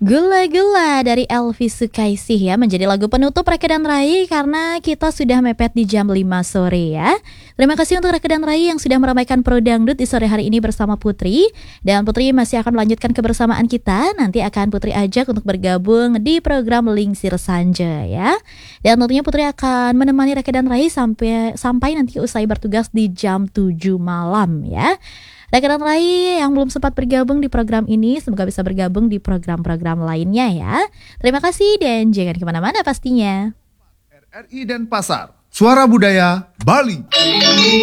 Gula-gula dari Elvi Sukaesih ya menjadi lagu penutup Reke dan Rai karena kita sudah mepet di jam 5 sore ya. Terima kasih untuk Reke dan Rai yang sudah meramaikan Pro Dangdut di sore hari ini bersama Putri. Dan Putri masih akan melanjutkan kebersamaan kita. Nanti akan Putri ajak untuk bergabung di program Lingsir Sanja ya. Dan tentunya Putri akan menemani Reke dan Rai sampai nanti usai bertugas di jam 7 malam ya. Rekan Rai yang belum sempat bergabung di program ini, semoga bisa bergabung di program-program lainnya ya. Terima kasih dan jangan kemana-mana pastinya. RRI Denpasar, Suara Budaya Bali.